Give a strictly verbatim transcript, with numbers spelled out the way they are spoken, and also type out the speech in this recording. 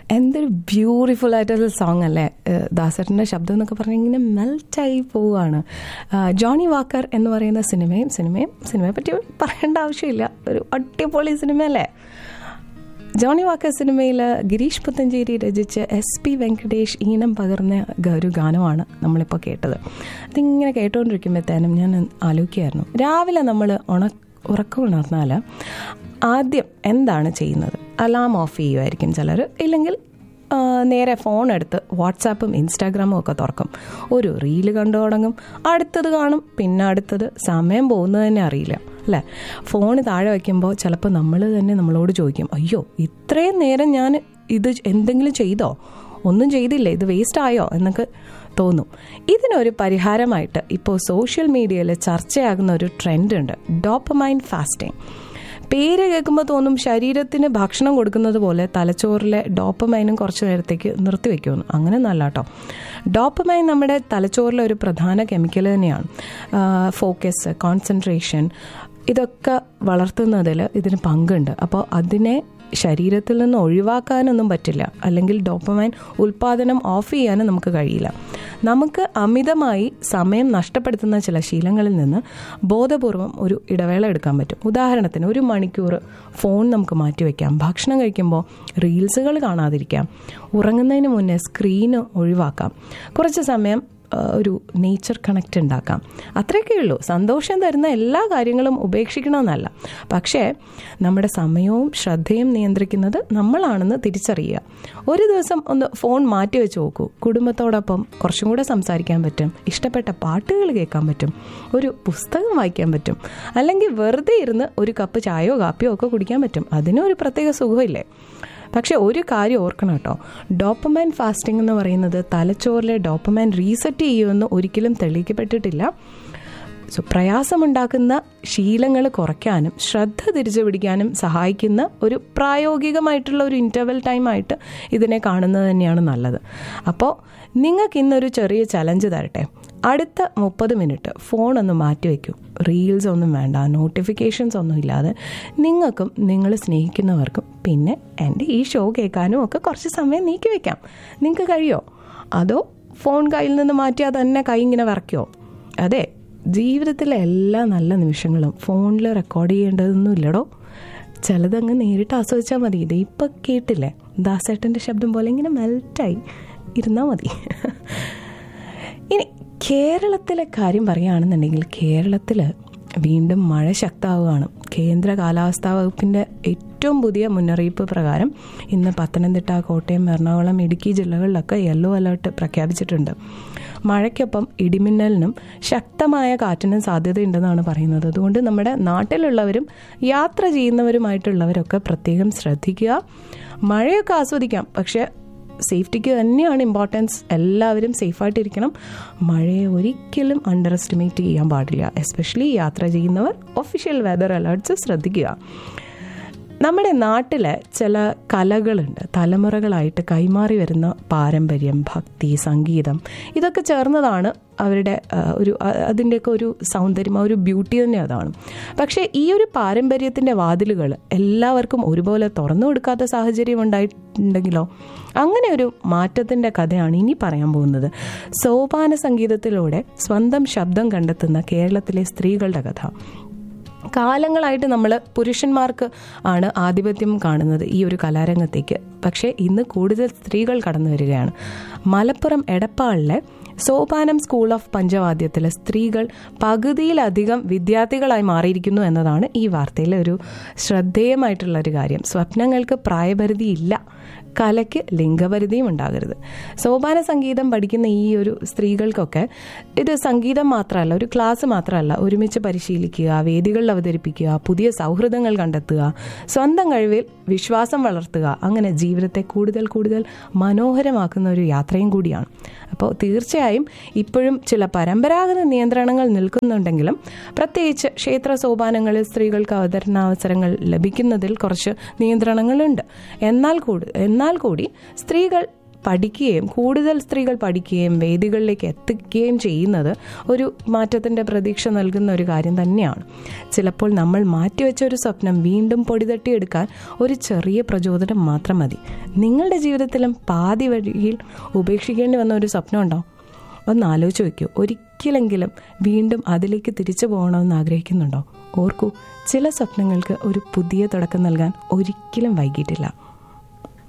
എന്തൊരു ബ്യൂട്ടിഫുൾ ആയിട്ടൊരു സോങ് അല്ലേ. ദാസേട്ടൻ്റെ ശബ്ദം എന്നൊക്കെ പറഞ്ഞാൽ ഇങ്ങനെ മെൽറ്റായി പോവുകയാണ്. ജോണി വാക്കർ എന്ന് പറയുന്ന സിനിമയും സിനിമയും സിനിമയെ പറ്റി പറയേണ്ട ആവശ്യമില്ല, ഒരു അടിപൊളി സിനിമയല്ലേ. ജോണി വാക്കർ സിനിമയിൽ ഗിരീഷ് പുത്തഞ്ചേരി രചിച്ച് എസ് പി വെങ്കടേഷ് ഈണം പകർന്ന ഒരു ഗാനമാണ് നമ്മളിപ്പോൾ കേട്ടത്. അതിങ്ങനെ കേട്ടുകൊണ്ടിരിക്കുമ്പോഴത്തേനും ഞാൻ ആലോചിക്കുകയായിരുന്നു, രാവിലെ നമ്മൾ ഉണ ഉറക്കം ഉണർന്നാൽ ആദ്യം എന്താണ് ചെയ്യുന്നത്? അലാം ഓഫ് ചെയ്യുമായിരിക്കും ചിലർ, ഇല്ലെങ്കിൽ നേരെ ഫോൺ എടുത്ത് വാട്സാപ്പും ഇൻസ്റ്റാഗ്രാമും ഒക്കെ തുറക്കും, ഒരു റീല് കണ്ടു തുടങ്ങും, അടുത്തത് കാണും, പിന്നെ അടുത്തത്. സമയം പോകുന്നത് തന്നെ അറിയില്ല അല്ലേ. ഫോൺ താഴെ വയ്ക്കുമ്പോൾ ചിലപ്പോൾ നമ്മൾ തന്നെ നമ്മളോട് ചോദിക്കും, അയ്യോ ഇത്രയും നേരം ഞാൻ ഇത് എന്തെങ്കിലും ചെയ്തോ? ഒന്നും ചെയ്തില്ലേ, ഇത് വേസ്റ്റ് ആയോ എന്നൊക്കെ തോന്നും. ഇതിനൊരു പരിഹാരമായിട്ട് ഇപ്പോൾ സോഷ്യൽ മീഡിയയിൽ ചർച്ചയാകുന്ന ഒരു ട്രെൻഡ് ഉണ്ട്, ഡോപ്പമൈൻ ഫാസ്റ്റിംഗ്. പേര് കേൾക്കുമ്പോൾ തോന്നും ശരീരത്തിന് ഭക്ഷണം കൊടുക്കുന്നത് പോലെ തലച്ചോറിലെ ഡോപ്പമൈനും കുറച്ച് നേരത്തേക്ക് നിർത്തിവെക്കുമെന്ന്. അങ്ങനെ നല്ല കേട്ടോ. ഡോപ്പമൈൻ നമ്മുടെ തലച്ചോറിലെ ഒരു പ്രധാന കെമിക്കൽ തന്നെയാണ്. ഫോക്കസ്, കോൺസെൻട്രേഷൻ ഇതൊക്കെ വളർത്തുന്നതിൽ ഇതിന് പങ്കുണ്ട്. അപ്പോൾ അതിനെ ശരീരത്തിൽ നിന്ന് ഒഴിവാക്കാനൊന്നും പറ്റില്ല, അല്ലെങ്കിൽ ഡോപ്പമൈൻ ഉൽപ്പാദനം ഓഫ് ചെയ്യാനും നമുക്ക് കഴിയില്ല. നമുക്ക് അമിതമായി സമയം നഷ്ടപ്പെടുത്തുന്ന ചില ശീലങ്ങളിൽ നിന്ന് ബോധപൂർവം ഒരു ഇടവേള എടുക്കാൻ പറ്റും. ഉദാഹരണത്തിന് ഒരു മണിക്കൂർ ഫോൺ നമുക്ക് മാറ്റിവെക്കാം, ഭക്ഷണം കഴിക്കുമ്പോൾ റീൽസുകൾ കാണാതിരിക്കാം, ഉറങ്ങുന്നതിന് മുന്നേ സ്ക്രീന് ഒഴിവാക്കാം, കുറച്ച് സമയം ഒരു നേച്ചർ കണക്റ്റ് ഉണ്ടാക്കാം. അത്രയൊക്കെ ഉള്ളൂ. സന്തോഷം തരുന്ന എല്ലാ കാര്യങ്ങളും ഉപേക്ഷിക്കണമെന്നല്ല, പക്ഷേ നമ്മുടെ സമയവും ശ്രദ്ധയും നിയന്ത്രിക്കുന്നത് നമ്മളാണെന്ന് തിരിച്ചറിയുക. ഒരു ദിവസം ഒന്ന് ഫോൺ മാറ്റി വെച്ച് നോക്കൂ. കുടുംബത്തോടൊപ്പം കുറച്ചും കൂടെ സംസാരിക്കാൻ പറ്റും, ഇഷ്ടപ്പെട്ട പാട്ടുകൾ കേൾക്കാൻ പറ്റും, ഒരു പുസ്തകം വായിക്കാൻ പറ്റും, അല്ലെങ്കിൽ വെറുതെ ഇരുന്ന് ഒരു കപ്പ് ചായയോ കാപ്പിയോ ഒക്കെ കുടിക്കാൻ പറ്റും. അതിനും ഒരു പ്രത്യേക സുഖമില്ലേ. പക്ഷെ ഒരു കാര്യം ഓർക്കണം കേട്ടോ, ഡോപ്പമൈൻ ഫാസ്റ്റിംഗ് എന്ന് പറയുന്നത് തലച്ചോറിലെ ഡോപ്പമൈൻ റീസെറ്റ് ചെയ്യുമെന്ന് ഒരിക്കലും തെളിയിക്കപ്പെട്ടിട്ടില്ല. സോ പ്രയാസമുണ്ടാക്കുന്ന ശീലങ്ങൾ കുറയ്ക്കാനും ശ്രദ്ധ തിരിച്ചു പിടിക്കാനും സഹായിക്കുന്ന ഒരു പ്രായോഗികമായിട്ടുള്ള ഒരു ഇൻ്റർവെൽ ടൈമായിട്ട് ഇതിനെ കാണുന്നത് തന്നെയാണ് നല്ലത്. അപ്പോൾ നിങ്ങൾക്ക് ഇന്നൊരു ചെറിയ ചലഞ്ച് തരട്ടെ. അടുത്ത മുപ്പത് മിനിറ്റ് ഫോണൊന്ന് മാറ്റി വയ്ക്കും, റീൽസ് ഒന്നും വേണ്ട, നോട്ടിഫിക്കേഷൻസ് ഒന്നും ഇല്ലാതെ നിങ്ങൾക്കും നിങ്ങൾ സ്നേഹിക്കുന്നവർക്കും പിന്നെ എൻ്റെ ഈ ഷോ കേൾക്കാനും ഒക്കെ കുറച്ച് സമയം നീക്കി വയ്ക്കാം. നിങ്ങൾക്ക് കഴിയോ? അതോ ഫോൺ കയ്യിൽ നിന്ന് മാറ്റിയാൽ തന്നെ കൈ ഇങ്ങനെ വിറയ്ക്കുമോ? അതെ, ജീവിതത്തിലെ എല്ലാ നല്ല നിമിഷങ്ങളും ഫോണിൽ റെക്കോർഡ് ചെയ്യേണ്ടതൊന്നും ഇല്ലടോ. ചിലതങ്ങ് നേരിട്ട് ആസ്വദിച്ചാൽ മതി. ഇത് ഇപ്പം കേട്ടില്ലേ, ദാസേട്ടൻ്റെ ശബ്ദം പോലെ ഇങ്ങനെ മെൽറ്റായി ഇരുന്നാൽ മതി. ഇനി കേരളത്തിലെ കാര്യം പറയുകയാണെന്നുണ്ടെങ്കിൽ, കേരളത്തിൽ വീണ്ടും മഴ ശക്തമാവുകയാണ്. കേന്ദ്ര കാലാവസ്ഥാ വകുപ്പിൻ്റെ ഏറ്റവും പുതിയ മുന്നറിയിപ്പ് പ്രകാരം ഇന്ന് പത്തനംതിട്ട, കോട്ടയം, എറണാകുളം, ഇടുക്കി ജില്ലകളിലൊക്കെ യെല്ലോ അലേർട്ട് പ്രഖ്യാപിച്ചിട്ടുണ്ട്. മഴയ്ക്കൊപ്പം ഇടിമിന്നലിനും ശക്തമായ കാറ്റിനും സാധ്യതയുണ്ടെന്നാണ് പറയുന്നത്. അതുകൊണ്ട് നമ്മുടെ നാട്ടിലുള്ളവരും യാത്ര ചെയ്യുന്നവരുമായിട്ടുള്ളവരൊക്കെ പ്രത്യേകം ശ്രദ്ധിക്കുക. മഴയൊക്കെ ആസ്വദിക്കാം, പക്ഷേ സേഫ്റ്റിക്ക് തന്നെയാണ് ഇമ്പോർട്ടൻസ്. എല്ലാവരും സേഫായിട്ടിരിക്കണം. മഴയെ ഒരിക്കലും അണ്ടർ എസ്റ്റിമേറ്റ് ചെയ്യാൻ പാടില്ല. എസ്പെഷ്യലി യാത്ര ചെയ്യുന്നവർ ഒഫീഷ്യൽ വെതർ അലേർട്ട്സ് ശ്രദ്ധിക്കുക. നമ്മുടെ നാട്ടിൽ ചില കലകളുണ്ട്, തലമുറകളായിട്ട് കൈമാറി വരുന്ന പാരമ്പര്യം, ഭക്തി, സംഗീതം, ഇതൊക്കെ ചേർന്നതാണ് അവരുടെ ഒരു അതിൻ്റെയൊക്കെ ഒരു സൗന്ദര്യം, ഒരു ബ്യൂട്ടി തന്നെ അതാണ്. പക്ഷേ ഈ ഒരു പാരമ്പര്യത്തിൻ്റെ വാതിലുകൾ എല്ലാവർക്കും ഒരുപോലെ തുറന്നു കൊടുക്കാത്ത സാഹചര്യം ഉണ്ടായിട്ടുണ്ടെങ്കിലോ? അങ്ങനെ ഒരു മാറ്റത്തിൻ്റെ കഥയാണ് ഇനി പറയാൻ പോകുന്നത്. സോപാന സംഗീതത്തിലൂടെ സ്വന്തം ശബ്ദം കണ്ടെത്തുന്ന കേരളത്തിലെ സ്ത്രീകളുടെ കഥ. കാലങ്ങളായിട്ട് നമ്മൾ പുരുഷന്മാർക്ക് ആണ് ആധിപത്യം കാണുന്നത് ഈ ഒരു കലാരംഗത്തേക്ക്. പക്ഷേ ഇന്ന് കൂടുതൽ സ്ത്രീകൾ കടന്നു വരികയാണ്. മലപ്പുറം എടപ്പാളിലെ സോപാനം സ്കൂൾ ഓഫ് പഞ്ചവാദ്യത്തിലെ സ്ത്രീകൾ പകുതിയിലധികം വിദ്യാർത്ഥികളായി മാറിയിരിക്കുന്നു എന്നതാണ് ഈ വാർത്തയിലെ ഒരു ശ്രദ്ധേയമായിട്ടുള്ളൊരു കാര്യം. സ്വപ്നങ്ങൾക്ക് പ്രായപരിധിയില്ല, കലയ്ക്ക് ലിംഗപരിധിയും ഉണ്ടാകരുത്. സോപാന സംഗീതം പഠിക്കുന്ന ഈ ഒരു സ്ത്രീകൾക്കൊക്കെ ഇത് സംഗീതം മാത്രമല്ല, ഒരു ക്ലാസ് മാത്രമല്ല, ഒരുമിച്ച് പരിശീലിക്കുക, വേദികളിൽ അവതരിപ്പിക്കുക, പുതിയ സൗഹൃദങ്ങൾ കണ്ടെത്തുക, സ്വന്തം കഴിവിൽ വിശ്വാസം വളർത്തുക, അങ്ങനെ ജീവിതത്തെ കൂടുതൽ കൂടുതൽ മനോഹരമാക്കുന്ന ഒരു യാത്രയും കൂടിയാണ്. അപ്പോൾ തീർച്ചയായും ഇപ്പോഴും ചില പരമ്പരാഗത നിയന്ത്രണങ്ങൾ നിൽക്കുന്നുണ്ടെങ്കിലും പ്രത്യേകിച്ച് ക്ഷേത്ര സോപാനങ്ങളിൽ സ്ത്രീകൾക്ക് അവതരണാവസരങ്ങൾ ലഭിക്കുന്നതിൽ കുറച്ച് നിയന്ത്രണങ്ങളുണ്ട്. എന്നാൽ കൂടി എന്നാൽ കൂടി സ്ത്രീകൾ പഠിക്കുകയും കൂടുതൽ സ്ത്രീകൾ പഠിക്കുകയും വേദികളിലേക്ക് എത്തിക്കുകയും ചെയ്യുന്നത് ഒരു മാറ്റത്തിൻ്റെ പ്രതീക്ഷ നൽകുന്ന ഒരു കാര്യം തന്നെയാണ്. ചിലപ്പോൾ നമ്മൾ മാറ്റിവെച്ച ഒരു സ്വപ്നം വീണ്ടും പൊടിതട്ടിയെടുക്കാൻ ഒരു ചെറിയ പ്രചോദനം മാത്രം മതി. നിങ്ങളുടെ ജീവിതത്തിലും പാതി വഴിയിൽ ഉപേക്ഷിക്കേണ്ടി വന്ന ഒരു സ്വപ്നം ഉണ്ടോ? ഒന്ന് ആലോചിച്ച് വയ്ക്കൂ. ഒരിക്കലെങ്കിലും വീണ്ടും അതിലേക്ക് തിരിച്ചു പോകണമെന്ന് ആഗ്രഹിക്കുന്നുണ്ടോ? ഓർക്കൂ, ചില സ്വപ്നങ്ങൾക്ക് ഒരു പുതിയ തുടക്കം നൽകാൻ ഒരിക്കലും വൈകിട്ടില്ല.